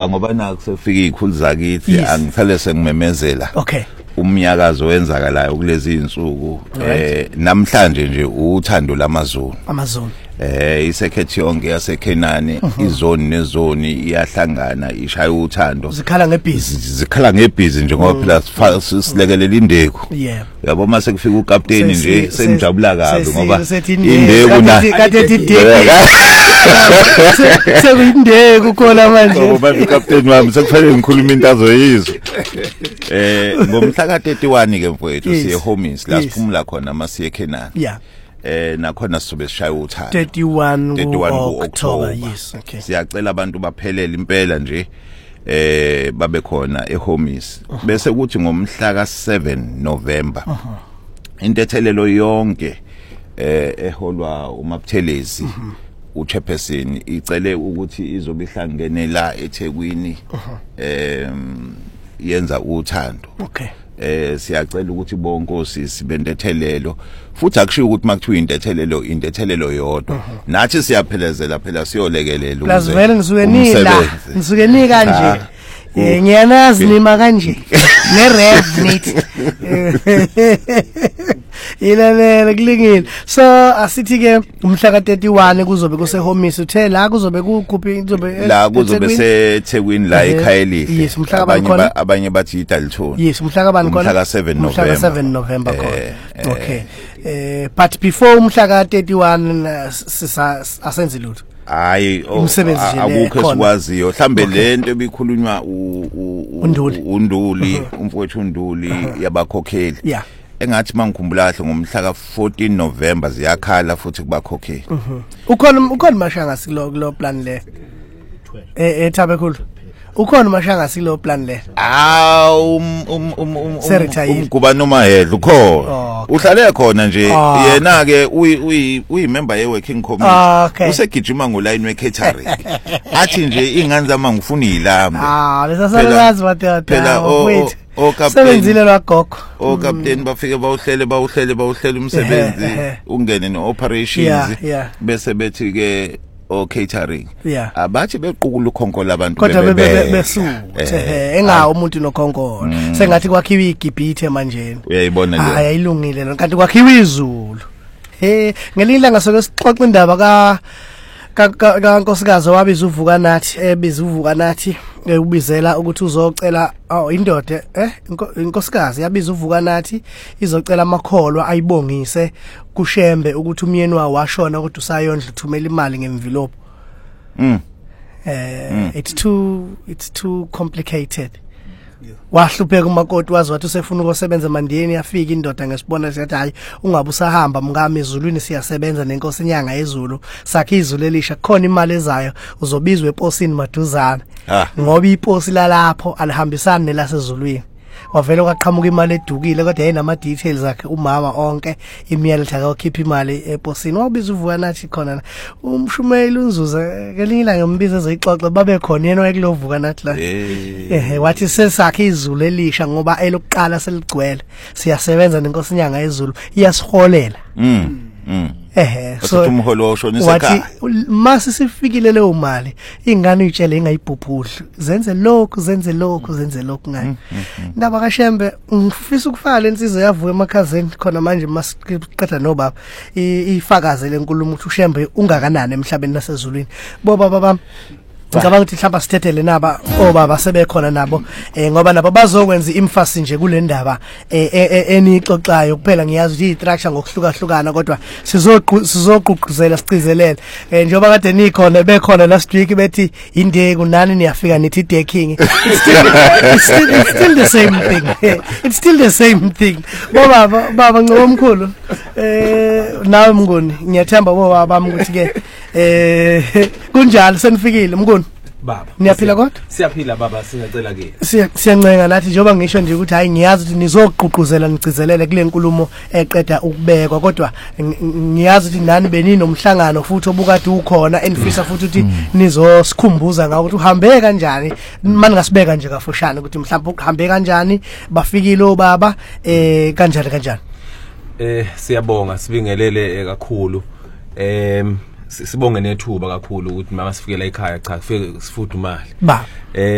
ngoba naku sefika izikhulu zakithi angithale sengimemezela okay umnyakazo wenzakalayo kulezi insuku namhlanje nje uthando lamazulu isekhethi yonke yaseKhenani izone nezone iyahlangana ishaya uthando zikhala ngebhizi nje ngoba phela silekelela indeko yabo mase kufika ukapteni nje sengijabula kabi ngoba indeko na sekuyindeko khona manje ngoba ukapteni wami sekufanele ngikhuluma into azoyizwa ngomhla ka31 ke mfowethu siye homies la siphumula khona masiye eKhenani nakhona sizobe sishaya uthando 31 October yes okay siyacela abantu baphelele impela nje babe khona ehomies bese kuthi ngomhla ka7 November intethelelo yonke eholwa uMabuthelezi uChairperson icele ukuthi izobe ihlangene la eThekwini yenza uthando okay siyacela ukuthi bonke osisi bentethelelo futhi akushiyo ukuthi makuthiwa intethelelo yodwa nathi siyaphelezela phela siyolekelela ukuze vele ngisuke ni kanje ngiyanazi nima kanje neRevnet ilalele kulingile so asithi ke umhla ka31 kuzobe kusehomies uthe la kuzobe kukhuphi kuzobe seThekwini la eKhayelile yes umhla kabani khona abanye bathi iDalton yes umhla kabani khona umhla ka7 November umhla ka7 November khona okay but before umhla ka31 asenze lutho hayi akukho sikwaziyo mhlambe lento ebikhulunywa unduli umfowethu unduli yabakhokheli engathi mangikhumbula kahle ngomhla ka14 November ziyakhala futhi kubakhokheli ukhona mashanga silo plan le eThabekhulu ukhona mashanga silo plan le umguba noma hedla ukhona uhlale khona nje yena ke uyimember yeworking committee usegijima ngoline weCatering athi nje ingane zama ngifuna ilamba lesasalazi batata wait sebenzile lwagogo captain bafike bawuhlele umsebenzi ungene neoperations bese bethi ke catering abathi bequkula ukhonkola abantu kodwa besuthe engawo umuntu nokhonkola sengathi kwakhiwa igibhithe manje uyayibona le ayilungile kanti kwakhiwa izulu ngelinye ilanga soke sixoxa indaba kaNkosikazi wabiza uvuka nathi ubizela ukuthi uzocela indoda inkosikazi yabiza uvuka nathi izocela amakholwa ayibongise kuShembe ukuthi umyeni wawo washona kodwa usayondla uthumela imali ngemvilopo it's too complicated wahlupheka umakoti wazi wathi usefuna ukusebenza emandiyeni yafika indoda ngesibona siyathi hayi ungabe usahamba mngami ezulwini siyasebenza nenkosi inyanga yezulu sakhe izulu elisha khona imali ezayo uzobizwa eposini maduzana ngoba iposi lalapho alihambisani nelasezulwini wavela kwaqhamuka imali edukile kodwa yena details akhe umama onke imiyalelo akakhipha imali eposini wabiza uvuka nathi khona umshumeli unzuza kelinye ngombiza ezixoxe babe khona yena wayekulovuka nathi la wathi sesakhe izulu elisha ngoba elokuqala seligcwele siyasebenza nenkosi inyanga yezulu iyasiholela so umholo oshonisa ekhaya mase sifikile leyo mali ingane uyitshele ingayibhubhudla zenze lokhu ngayo ndaba kaShembe ngifisa ukufaka lensizwe yavuka emakhazeni khona manje masiqeda nobaba ifakaze lenkulumo ukuthi uShembe ungakanani emhlabeni nasezulwini baba bami ngicabanga ukuthi mhlawumbe sithethele naba obaba sebekhona nabo ngoba nabo bazokwenza imfasi nje kule ndaba enixoxayo kuphela ngiyazi ukuthi istructure ngokuhlukahlukana kodwa sizoqhuquzela sichizelele njengoba kade nikhona bekhona last week bethi indeki nani niyafika nithi decking it's still the same thing baba ngomkhulu nawe mngoni ngiyathemba baba bami ukuthi ke kunjalo senifikile mngoni baba niyaphila kodwa siyaphila baba singacela ke siyancenga nathi njengoba ngisho nje ukuthi hayi ngiyazi ukuthi nizoqhuquzela nicizelele kule nkulumo eqeda ukubekwa kodwa ngiyazi ukuthi nani beninomhlangano futhi obukade ukhona enfisa futhi ukuthi nizosikhumbuza ngawo ukuthi uhambe kanjani manje ngasibeka nje kafushane ukuthi mhlawumbe uhambe kanjani bafikile obaba kanjani siyabonga sibingelele kakhulu sibonge nethuba kakhulu ukuthi mama sifikela ekhaya cha sifike sifuthe imali ba